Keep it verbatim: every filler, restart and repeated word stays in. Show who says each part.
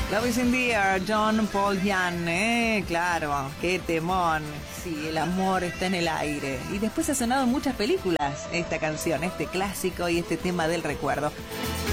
Speaker 1: Love is in the air, John Paul Young, ¿eh? Claro, qué temón. Sí, el amor está en el aire. Y después ha sonado en muchas películas esta canción, este clásico y este tema del recuerdo.